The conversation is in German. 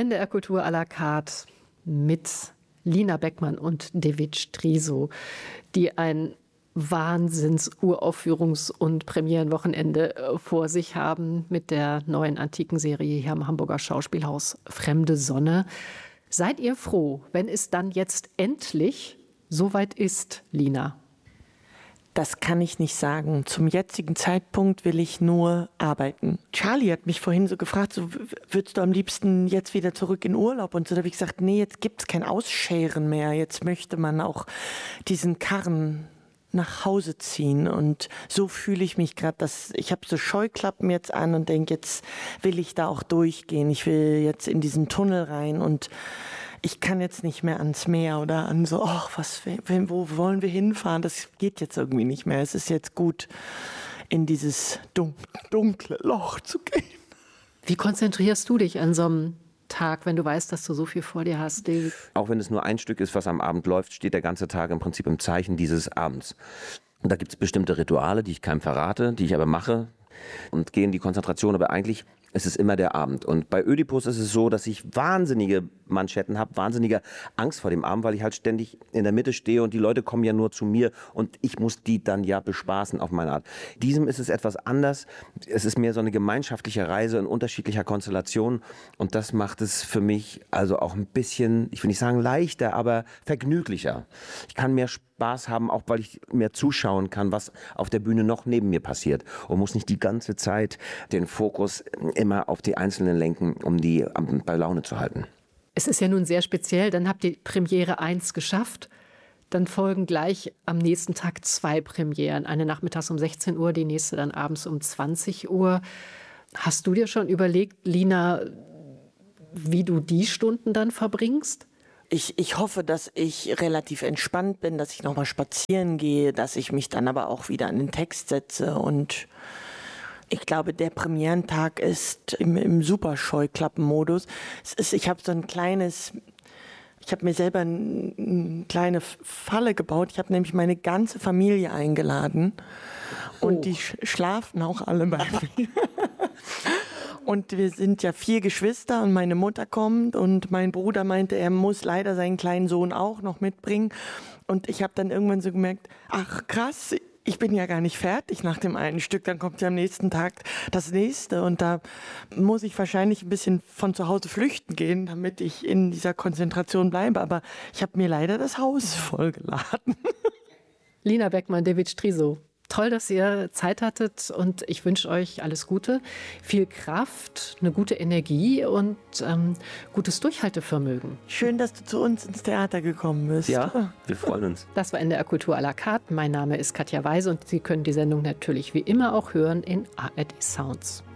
NDR Kultur à la carte mit Lina Beckmann und David Striso, die ein Wahnsinns-Uraufführungs- und Premierenwochenende vor sich haben mit der neuen antiken Serie hier am Hamburger Schauspielhaus Fremde Sonne. Seid ihr froh, wenn es dann jetzt endlich soweit ist, Lina? Das kann ich nicht sagen. Zum jetzigen Zeitpunkt will ich nur arbeiten. Charlie hat mich vorhin so gefragt, so, würdest du am liebsten jetzt wieder zurück in Urlaub? Und so, da habe ich gesagt, nee, jetzt gibt es kein Ausscheren mehr. Jetzt möchte man auch diesen Karren nach Hause ziehen. Und so fühle ich mich gerade, dass ich habe so Scheuklappen jetzt an und denke, jetzt will ich da auch durchgehen. Ich will jetzt in diesen Tunnel rein und ich kann jetzt nicht mehr ans Meer oder an so, ach, wo wollen wir hinfahren? Das geht jetzt irgendwie nicht mehr. Es ist jetzt gut, in dieses dunkle Loch zu gehen. Wie konzentrierst du dich an so einem Tag, wenn du weißt, dass du so viel vor dir hast, David? Auch wenn es nur ein Stück ist, was am Abend läuft, steht der ganze Tag im Prinzip im Zeichen dieses Abends. Und da gibt es bestimmte Rituale, die ich keinem verrate, die ich aber mache und gehe in die Konzentration. Aber eigentlich ist es immer der Abend. Und bei Ödipus ist es so, dass ich wahnsinnige Manschetten habe, wahnsinnige Angst vor dem Abend, weil ich halt ständig in der Mitte stehe und die Leute kommen ja nur zu mir und ich muss die dann ja bespaßen auf meine Art. Diesem ist es etwas anders. Es ist mehr so eine gemeinschaftliche Reise in unterschiedlicher Konstellation und das macht es für mich also auch ein bisschen, ich will nicht sagen leichter, aber vergnüglicher. Ich kann mehr Spaß haben, auch weil ich mehr zuschauen kann, was auf der Bühne noch neben mir passiert und muss nicht die ganze Zeit den Fokus immer auf die Einzelnen lenken, um die bei Laune zu halten. Es ist ja nun sehr speziell, dann habt ihr Premiere 1 geschafft, dann folgen gleich am nächsten Tag 2 Premieren, eine nachmittags um 16 Uhr, die nächste dann abends um 20 Uhr. Hast du dir schon überlegt, Lina, wie du die Stunden dann verbringst? Ich hoffe, dass ich relativ entspannt bin, dass ich nochmal spazieren gehe, dass ich mich dann aber auch wieder an den Text setze und ich glaube, der Premierentag ist im super Scheuklappenmodus. Ich habe so ich habe mir selber eine kleine Falle gebaut. Ich habe nämlich meine ganze Familie eingeladen und die schlafen auch alle bei mir. Und wir sind ja 4 Geschwister und meine Mutter kommt und mein Bruder meinte, er muss leider seinen kleinen Sohn auch noch mitbringen. Und ich habe dann irgendwann so gemerkt, ach krass, ich bin ja gar nicht fertig nach dem einen Stück, dann kommt ja am nächsten Tag das nächste und da muss ich wahrscheinlich ein bisschen von zu Hause flüchten gehen, damit ich in dieser Konzentration bleibe, aber ich habe mir leider das Haus vollgeladen. Lina Beckmann, David Striso. Toll, dass ihr Zeit hattet und ich wünsche euch alles Gute, viel Kraft, eine gute Energie und gutes Durchhaltevermögen. Schön, dass du zu uns ins Theater gekommen bist. Ja, wir freuen uns. Das war NDR Kultur à la carte. Mein Name ist Katja Weise und Sie können die Sendung natürlich wie immer auch hören in ARD Sounds.